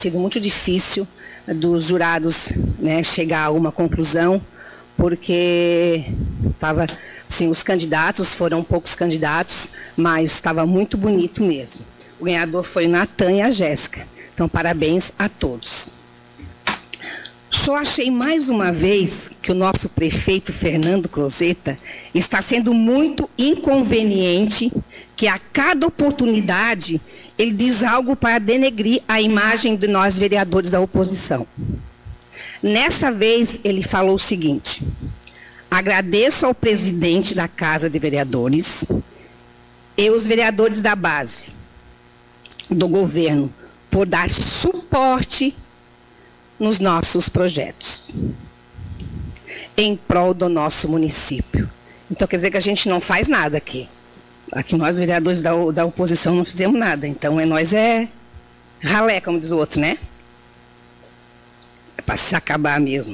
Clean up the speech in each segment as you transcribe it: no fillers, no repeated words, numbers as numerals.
sido muito difícil dos jurados, né, chegar a uma conclusão, porque estava, assim, os candidatos, foram poucos candidatos, mas estava muito bonito mesmo. O ganhador foi o Natan e a Jéssica. Então, parabéns a todos. Só achei mais uma vez que o nosso prefeito Fernando Crozeta está sendo muito inconveniente, que a cada oportunidade ele diz algo para denegrir a imagem de nós vereadores da oposição. Nessa vez ele falou o seguinte: agradeço ao presidente da Casa de Vereadores e os vereadores da base do governo por dar suporte nos nossos projetos, em prol do nosso município. Então, quer dizer que a gente não faz nada aqui. Aqui nós, vereadores da oposição, não fizemos nada. Então, nós é ralé, como diz o outro, né? É para se acabar mesmo.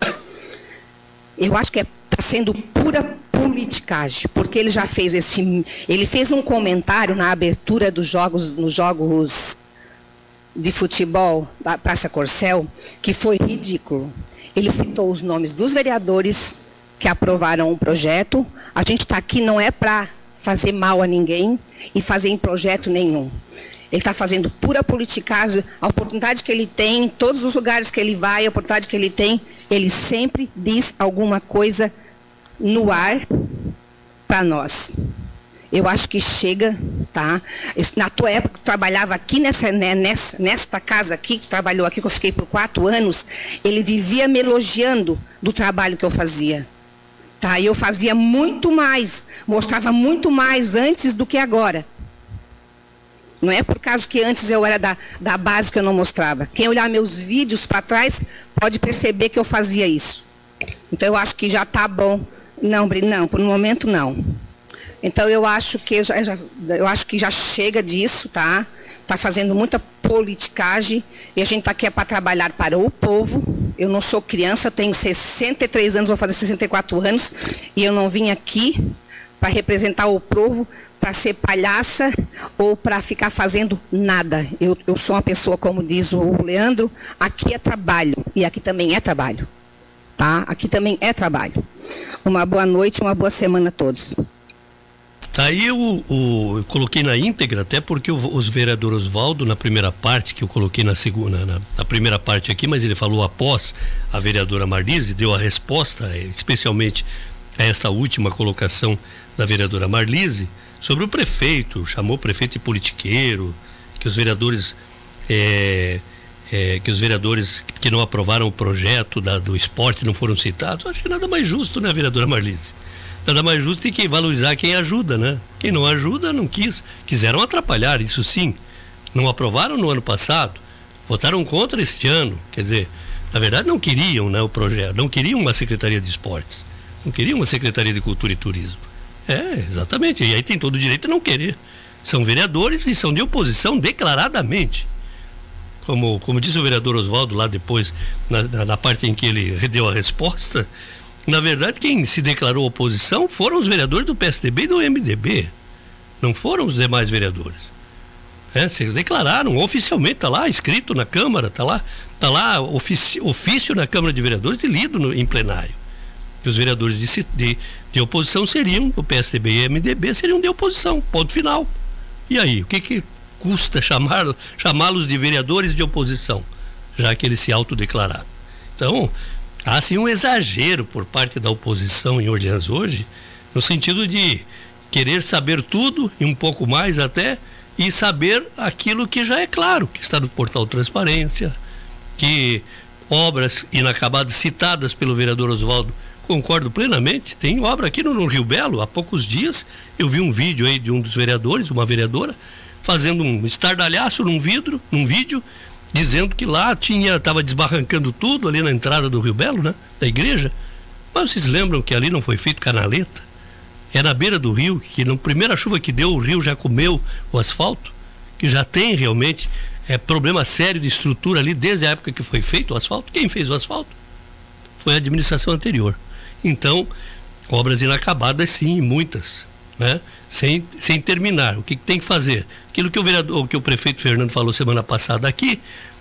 Eu acho que está sendo pura politicagem, porque ele já fez ele fez um comentário na abertura dos jogos, nos jogos de futebol da Praça Corcel, que foi ridículo. Ele citou os nomes dos vereadores que aprovaram o projeto. A gente está aqui não é para fazer mal a ninguém e fazer em projeto nenhum. Ele está fazendo pura politicagem. A oportunidade que ele tem, em todos os lugares que ele vai, a oportunidade que ele tem, ele sempre diz alguma coisa no ar para nós. Eu acho que chega, tá? Na tua época, tu trabalhava aqui nesta casa aqui, que tu trabalhou aqui, que eu fiquei por 4 anos, ele vivia me elogiando do trabalho que eu fazia. Tá? E eu fazia muito mais, mostrava muito mais antes do que agora. Não é por causa que antes eu era da base que eu não mostrava. Quem olhar meus vídeos para trás pode perceber que eu fazia isso. Então eu acho que já está bom. Não, por um momento não. Então eu acho que já chega disso, tá? Está fazendo muita politicagem e a gente está aqui para trabalhar para o povo. Eu não sou criança, tenho 63 anos, vou fazer 64 anos e eu não vim aqui para representar o povo, para ser palhaça ou para ficar fazendo nada. Eu sou uma pessoa, como diz o Leandro, aqui é trabalho e aqui também é trabalho, tá? Aqui também é trabalho. Uma boa noite, uma boa semana a todos. Tá aí eu coloquei na íntegra, até porque os vereadores Osvaldo, na primeira parte, que eu coloquei na segunda, na primeira parte aqui, mas ele falou após a vereadora Marlise, deu a resposta, especialmente a esta última colocação da vereadora Marlise, sobre o prefeito, chamou o prefeito de politiqueiro, que os vereadores que não aprovaram o projeto do esporte não foram citados. Acho que nada mais justo, né, vereadora Marlise? Nada mais justo tem que valorizar quem ajuda, né? Quem não ajuda, não quiseram atrapalhar, isso sim. Não aprovaram no ano passado, votaram contra este ano. Quer dizer, na verdade não queriam, né, o projeto, não queriam uma Secretaria de Esportes, não queriam uma Secretaria de Cultura e Turismo. Exatamente, e aí tem todo o direito de não querer. São vereadores e são de oposição declaradamente. Como disse o vereador Osvaldo lá depois, na parte em que ele deu a resposta, na verdade quem se declarou oposição foram os vereadores do PSDB e do MDB, não foram os demais vereadores. Se declararam oficialmente, está lá escrito na Câmara, está lá ofício na Câmara de Vereadores e lido em plenário. Que os vereadores de oposição seriam, o PSDB e o MDB seriam de oposição, ponto final. E aí, o que custa chamá-los de vereadores de oposição, já que eles se autodeclararam? Então, há sim um exagero por parte da oposição em Orleans hoje, no sentido de querer saber tudo e um pouco mais até, e saber aquilo que já é claro, que está no portal Transparência, que obras inacabadas citadas pelo vereador Osvaldo, concordo plenamente, tem obra aqui no Rio Belo. Há poucos dias eu vi um vídeo aí de um dos vereadores, uma vereadora, fazendo um estardalhaço num vídeo, dizendo que lá estava desbarrancando tudo ali na entrada do Rio Belo, né, da igreja. Mas vocês lembram que ali não foi feito canaleta? É na beira do rio, que na primeira chuva que deu, o rio já comeu o asfalto, que já tem realmente problema sério de estrutura ali desde a época que foi feito o asfalto. Quem fez o asfalto? Foi a administração anterior. Então, obras inacabadas sim, muitas, né? Sem terminar. O que tem que fazer? Aquilo que o prefeito Fernando falou semana passada aqui,